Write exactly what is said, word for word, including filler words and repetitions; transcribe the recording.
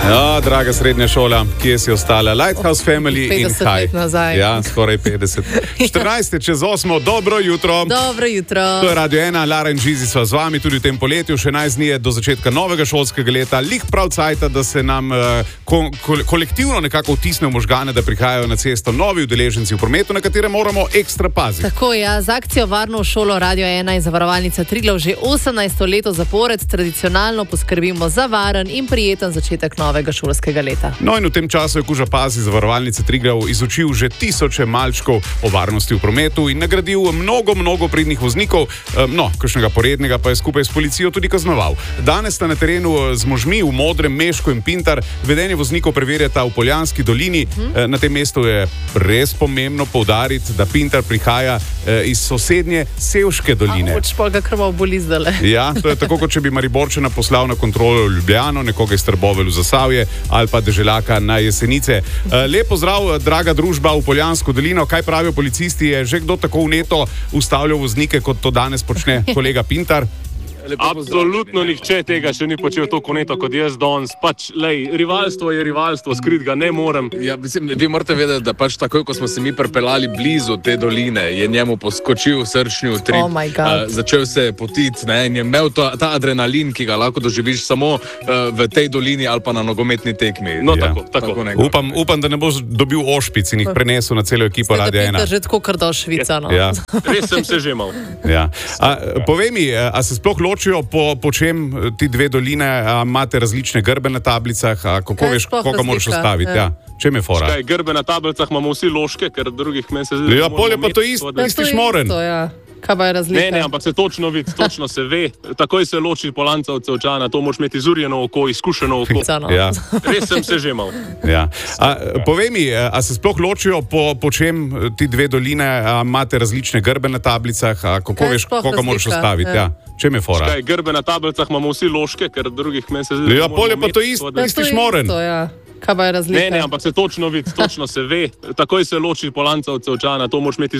Ja, draga srednja šola, kje si ostala? Lighthouse Family in kaj? Ja, skoraj petdeset. štirinajst čez osmo, dobro jutro. Dobro jutro. To je Radio ena, Lara in Žizi sva z vami tudi v tem poletju. Še enajst dni je do začetka novega šolskega leta. Lih prav cajta, da se nam uh, ko, ko, kolektivno nekako vtisne v možgane, da prihajajo na cesto novi udeleženci v prometu, na katere moramo ekstra paziti. Tako je, ja, z akcijo Varno v šolo Radio ena in Zavarovalnica Triglav že osemnajsto leto zapored tradicionalno poskrbimo za varen in prijeten začetek novega šolskega leta. No in v tem času je Kuža Pazi Zavarovalnice Triglav izučil že tisoče malčkov o varnosti v prometu in nagradil mnogo, mnogo pridnih voznikov, no, kakšnega porednega pa je skupaj s policijo tudi kaznoval. Danes sta na terenu z možmi v Modrem, Meško in Pintar vedenje voznikov preverjata v Poljanski dolini. Hmm. Na tem mestu je res pomembno poudariti, da Pintar prihaja iz sosednje Sevške doline. A, očpol ga krmo boli zdale. Ja, to je tako, kot če bi Mariborčana poslal na kontrolo v Ljubljano, nekoga iz Trbovelj v Zasavje ali pa Deželjaka na Jesenice. Lep pozdrav, draga družba v Poljansko dolino. Kaj pravijo policisti? Je že kdo tako vneto ustavljal voznike, kot to danes počne kolega Pintar? Absolutno nihče tega še ni počel tako neto kot jaz danes. Pač, lej, rivalstvo je rivalstvo, skrit ga ne morem. Ja, mislim, vi morate vedeti, da pač takoj, ko smo se mi pripeljali blizu te doline, je njemu poskočil srčni utrip, oh uh, začel se potiti, ne, in je imel to, ta adrenalin, ki ga lahko doživiš samo uh, v tej dolini ali pa na nogometni tekmi. No, ja. tako, tako. tako upam, upam, da ne boš dobil ošpic in jih prenesel na celo ekipo Radio ena. Ste da že tako kar do Švica, no. Ja. Res sem se že mal. Ja. A, povej mi, a se sploh ločijo po, po čem ti dve doline, a imate različne grbe na tablicah, a kako Kaj veš, koga moraš ostaviti? Ja. Ja. Čem je fora? Kaj, grbe na tablicah imamo vsi loške, ker drugih meni se zdi... Ja, polje pa to isto, Ja, isti to je šmoren. isto, ja. Kaj pa je razlika? Ne, ne, ampak se točno vidi, točno se ve. Takoj se loči Polanca od Sevčana, to moraš imeti izurjeno oko, izkušeno oko. Ja. Res sem se že mal. Ja. A, povej mi, a se sploh ločijo po, po čem ti dve doline, a imate različne grbe na tablicah, a kako Kaj je veš, sploh koga moraš razlika? ostaviti? Ja. Čem je fora? Kaj, grbe na tablicah imamo vsi loške, ker drugih meni se zdi... Ja, polje pa to isto, Ja, isti to je šmoren. isto, ja. Kaj pa je razlika? Ne, ne, ampak se točno vidi, točno se ve. Takoj se loči Polanca od Sevčana, to moraš imeti